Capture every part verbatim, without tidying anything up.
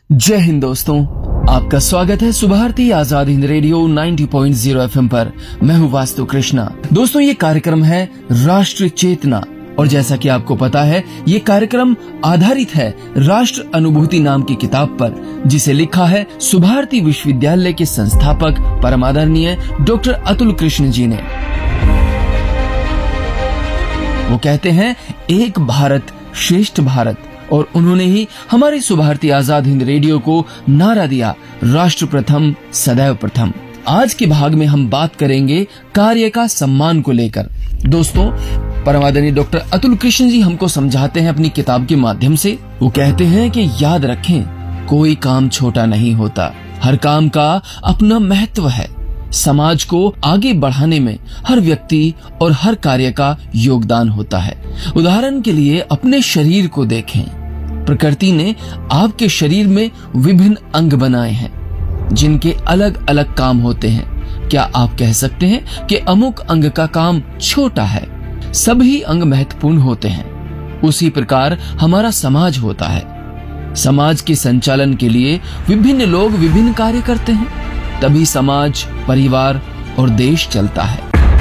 जय हिंद दोस्तों, आपका स्वागत है सुबह भारती आजाद हिंद रेडियो नब्बे पॉइंट शून्य एफएम पर। मैं हूँ वास्तु कृष्णा। दोस्तों, ये कार्यक्रम है राष्ट्र चेतना और जैसा कि आपको पता है, ये कार्यक्रम आधारित है राष्ट्र अनुभूति नाम की किताब पर, जिसे लिखा है सुबह भारती विश्वविद्यालय के संस्थापक परमादरणीय डॉक्टर अतुल कृष्ण जी ने। वो कहते हैं एक भारत श्रेष्ठ भारत, और उन्होंने ही हमारी सुबह भारती आजाद हिंद रेडियो को नारा दिया, राष्ट्र प्रथम सदैव प्रथम। आज के भाग में हम बात करेंगे कार्य का सम्मान को लेकर। दोस्तों, परमादरणीय डॉक्टर अतुल कृष्ण जी हमको समझाते हैं अपनी किताब के माध्यम से। वो कहते हैं कि याद रखें, कोई काम छोटा नहीं होता, हर काम का अपना महत्व है। समाज को आगे बढ़ाने में हर व्यक्ति और हर कार्य का योगदान होता है। उदाहरण के लिए अपने शरीर को देखें। प्रकृति ने आपके शरीर में विभिन्न अंग बनाए हैं, जिनके अलग अलग काम होते हैं। क्या आप कह सकते हैं कि अमुक अंग का काम छोटा है? सभी अंग महत्वपूर्ण होते हैं। उसी प्रकार हमारा समाज होता है। समाज के संचालन के लिए विभिन्न लोग विभिन्न कार्य करते हैं, तभी समाज, परिवार और देश चलता है।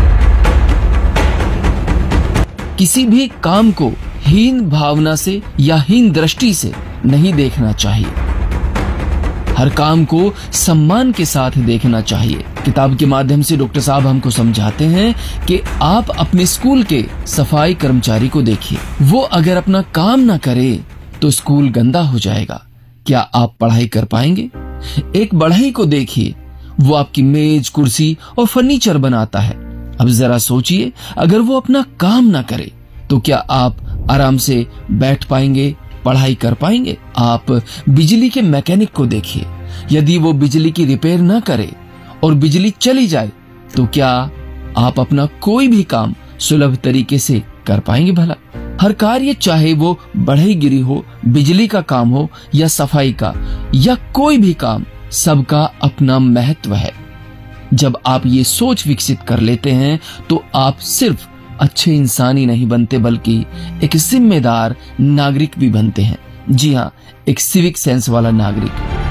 किसी भी काम को हीन भावना से या हीन दृष्टि से नहीं देखना चाहिए। हर काम को सम्मान के साथ देखना चाहिए। किताब के माध्यम से डॉक्टर साहब हमको समझाते हैं कि आप अपने स्कूल के सफाई कर्मचारी को देखिए। वो अगर अपना काम ना करे तो स्कूल गंदा हो जाएगा। क्या आप पढ़ाई कर पाएंगे? एक बढ़ई को देखिए, वो आपकी मेज, कुर्सी और फर्नीचर बनाता है। अब जरा सोचिए, अगर वो अपना काम ना करे तो क्या आप आराम से बैठ पाएंगे, पढ़ाई कर पाएंगे? आप बिजली के मैकेनिक को देखिए, यदि वो बिजली की रिपेयर ना करे और बिजली चली जाए तो क्या आप अपना कोई भी काम सुलभ तरीके से कर पाएंगे भला? हर कार्य, चाहे वो बढ़ईगिरी हो, बिजली का काम हो या सफाई का या कोई भी काम, सबका अपना महत्व है। जब आप ये सोच विकसित कर लेते हैं तो आप सिर्फ अच्छे इंसान ही नहीं बनते, बल्कि एक जिम्मेदार नागरिक भी बनते हैं। जी हाँ, एक सिविक सेंस वाला नागरिक।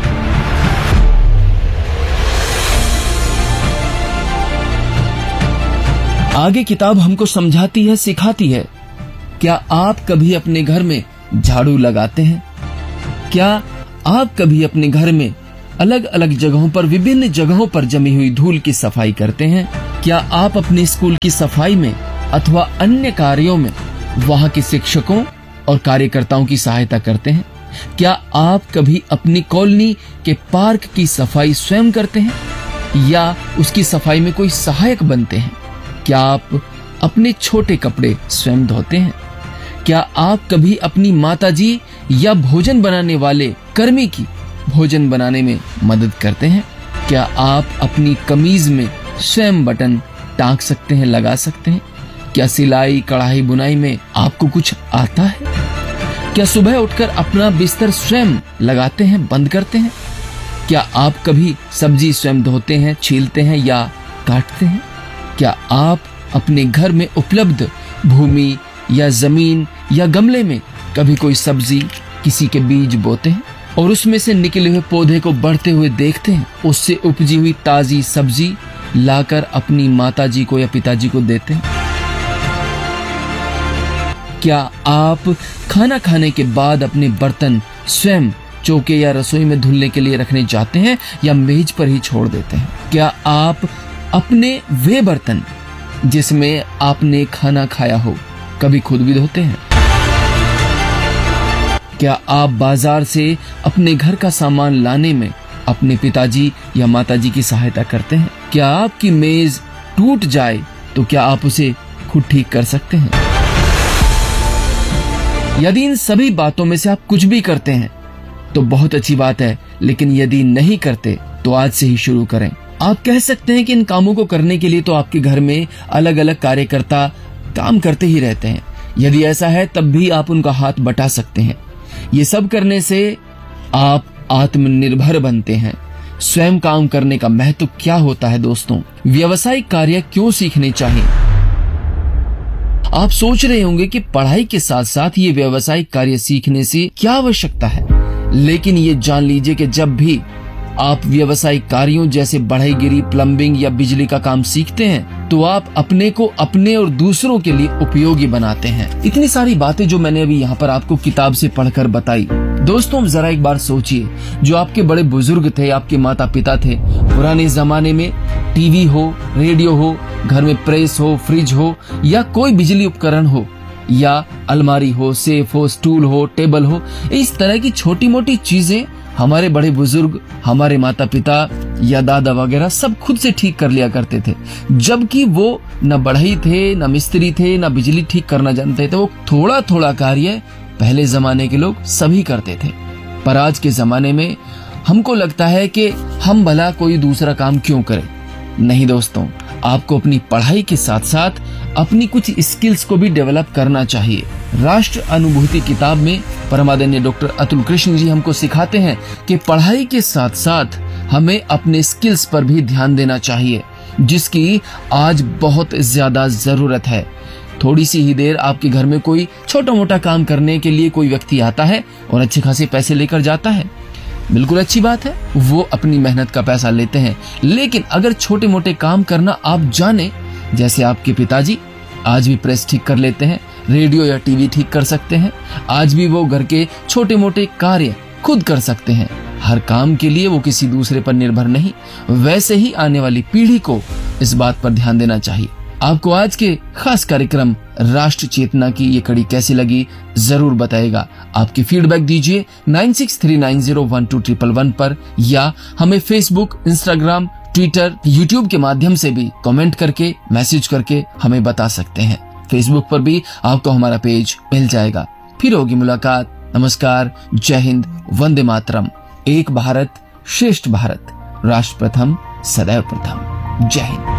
आगे किताब हमको समझाती है, सिखाती है। क्या आप कभी अपने घर में झाड़ू लगाते हैं? क्या आप कभी अपने घर में अलग अलग जगहों पर, विभिन्न जगहों पर जमी हुई धूल की सफाई करते हैं? क्या आप अपने स्कूल की सफाई में अथवा अन्य कार्यों में वहां के शिक्षकों और कार्यकर्ताओं की सहायता करते हैं? क्या आप कभी अपनी कॉलोनी के पार्क की सफाई स्वयं करते हैं या उसकी सफाई में कोई सहायक बनते हैं? क्या आप अपने छोटे कपड़े स्वयं धोते हैं? क्या आप कभी अपनी माताजी या भोजन बनाने वाले कर्मी की भोजन बनाने में मदद करते हैं? क्या आप अपनी कमीज में स्वयं बटन टांग सकते हैं, लगा सकते हैं? क्या सिलाई, कढ़ाई, बुनाई में आपको कुछ आता है? क्या सुबह उठकर अपना बिस्तर स्वयं लगाते हैं, बंद करते हैं? क्या आप कभी सब्जी स्वयं धोते हैं, छीलते हैं या काटते हैं? क्या आप अपने घर में उपलब्ध भूमि या जमीन या गमले में कभी कोई सब्जी, किसी के बीज बोते हैं और उसमें से निकले हुए पौधे को बढ़ते हुए देखते हैं? उससे उपजी हुई ताजी सब्जी लाकर अपनी माताजी को या पिताजी को देते हैं? क्या आप खाना खाने के बाद अपने बर्तन स्वयं चौके या रसोई में धुलने के लिए रखने जाते हैं या मेज पर ही छोड़ देते हैं? क्या आप अपने वे बर्तन जिसमें आपने खाना खाया हो कभी खुद भी धोते हैं? क्या आप बाजार से अपने घर का सामान लाने में अपने पिताजी या माताजी की सहायता करते हैं? क्या आपकी मेज टूट जाए तो क्या आप उसे खुद ठीक कर सकते हैं? यदि इन सभी बातों में से आप कुछ भी करते हैं तो बहुत अच्छी बात है, लेकिन यदि नहीं करते तो आज से ही शुरू करें। आप कह सकते हैं कि इन कामों को करने के लिए तो आपके घर में अलग अलग कार्यकर्ता काम करते ही रहते हैं। यदि ऐसा है तब भी आप उनका हाथ बटा सकते हैं। ये सब करने से आप आत्मनिर्भर बनते हैं। स्वयं काम करने का महत्व क्या होता है दोस्तों? व्यावसायिक कार्य क्यों सीखने चाहिए? आप सोच रहे होंगे कि पढ़ाई के साथ साथ ये व्यावसायिक कार्य सीखने से क्या आवश्यकता है, लेकिन ये जान लीजिए कि जब भी आप व्यवसायिक कार्यों जैसे बढ़ईगिरी, प्लम्बिंग या बिजली का काम सीखते हैं तो आप अपने को अपने और दूसरों के लिए उपयोगी बनाते हैं। इतनी सारी बातें जो मैंने अभी यहाँ पर आपको किताब से पढ़कर बताई, दोस्तों जरा एक बार सोचिए, जो आपके बड़े बुजुर्ग थे, आपके माता पिता थे, पुराने जमाने में टीवी हो, रेडियो हो, घर में प्रेस हो, फ्रिज हो या कोई बिजली उपकरण हो या अलमारी हो, सेफ हो, स्टूल हो, टेबल हो, इस तरह की छोटी मोटी चीजें हमारे बड़े बुजुर्ग, हमारे माता पिता या दादा वगैरह सब खुद से ठीक कर लिया करते थे, जबकि वो न बढ़ई थे, न मिस्त्री थे, न बिजली ठीक करना जानते थे। वो थोड़ा थोड़ा कार्य पहले जमाने के लोग सभी करते थे। पर आज के जमाने में हमको लगता है कि हम भला कोई दूसरा काम क्यों करें। नहीं दोस्तों, आपको अपनी पढ़ाई के साथ साथ अपनी कुछ स्किल्स को भी डेवलप करना चाहिए। राष्ट्र अनुभूति किताब में परमादरणीय डॉक्टर अतुल कृष्ण जी हमको सिखाते हैं कि पढ़ाई के साथ साथ हमें अपने स्किल्स पर भी ध्यान देना चाहिए, जिसकी आज बहुत ज्यादा जरूरत है। थोड़ी सी ही देर आपके घर में कोई छोटा मोटा काम करने के लिए कोई व्यक्ति आता है और अच्छे खासे पैसे लेकर जाता है, बिल्कुल अच्छी बात है, वो अपनी मेहनत का पैसा लेते हैं। लेकिन अगर छोटे मोटे काम करना आप जाने, जैसे आपके पिताजी आज भी प्रेस ठीक कर लेते हैं, रेडियो या टीवी ठीक कर सकते हैं, आज भी वो घर के छोटे मोटे कार्य खुद कर सकते हैं। हर काम के लिए वो किसी दूसरे पर निर्भर नहीं। वैसे ही आने वाली पीढ़ी को इस बात पर ध्यान देना चाहिए। आपको आज के खास कार्यक्रम राष्ट्र चेतना की ये कड़ी कैसी लगी जरूर बताएगा। आपकी फीडबैक दीजिए nine six three nine zero one two triple one पर, या हमें फेसबुक, इंस्टाग्राम, ट्विटर, यूट्यूब के माध्यम से भी कमेंट करके, मैसेज करके हमें बता सकते हैं। फेसबुक पर भी आपको हमारा पेज मिल जाएगा। फिर होगी मुलाकात। नमस्कार, जय हिंद, वंदे मातरम। एक भारत श्रेष्ठ भारत, राष्ट्र प्रथम, सदैव प्रथम। जय हिंद।